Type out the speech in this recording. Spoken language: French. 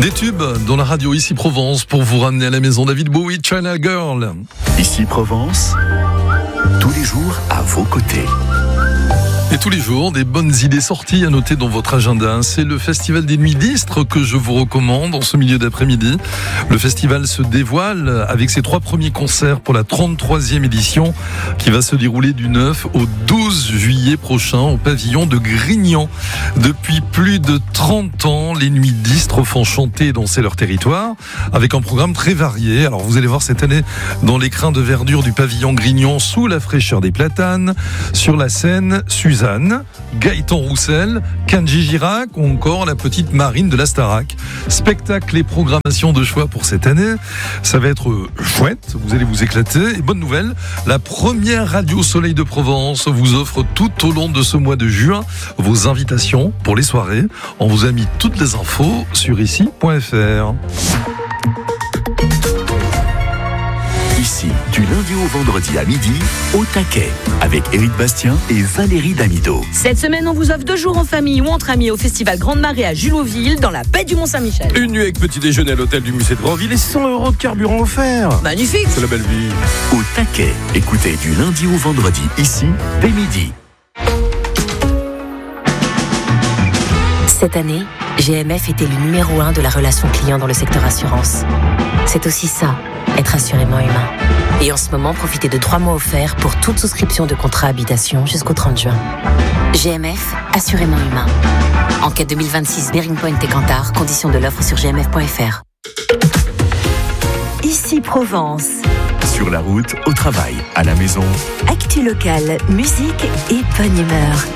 Des tubes dans la radio Ici Provence pour vous ramener à la maison. David Bowie, China Girl. Ici Provence, tous les jours à vos côtés. Et tous les jours, des bonnes idées sorties à noter dans votre agenda. C'est le Festival des Nuits d'Istres que je vous recommande en ce milieu d'après-midi. Le festival se dévoile avec ses 3 premiers concerts pour la 33e édition qui va se dérouler du 9 au 12 juillet prochain au pavillon de Grignan. Depuis plus de 30 ans, les Nuits d'Istres font chanter et danser leur territoire avec un programme très varié. Alors vous allez voir cette année dans l'écrin de verdure du pavillon Grignan sous la fraîcheur des platanes, sur la scène, Suzanne, Gaëtan Roussel, Kenji Girac ou encore la petite Marine de la Starac. Spectacle et programmation de choix pour cette année. Ça va être chouette, vous allez vous éclater. Et bonne nouvelle, la première radio Soleil de Provence vous offre tout au long de ce mois de juin vos invitations pour les soirées. On vous a mis toutes les infos sur ici.fr. Ici, du lundi au vendredi à midi, au taquet, avec Éric Bastien et Valérie Damido. Cette semaine, on vous offre 2 jours en famille ou entre amis au Festival Grande Marée à Juloville, dans la baie du Mont-Saint-Michel. Une nuit avec petit déjeuner à l'hôtel du musée de Grandville et 100 € de carburant offert. Magnifique! C'est la belle vie. Au taquet, écoutez du lundi au vendredi, ici, dès midi. Cette année, GMF était le numéro 1 de la relation client dans le secteur assurance. C'est aussi ça, être assurément humain. Et en ce moment, profitez de 3 mois offerts pour toute souscription de contrat habitation jusqu'au 30 juin. GMF, assurément humain. Enquête 2026 Bearing Point et Cantar, conditions de l'offre sur gmf.fr. Ici Provence. Sur la route, au travail, à la maison. Actu locale, musique et bonne humeur.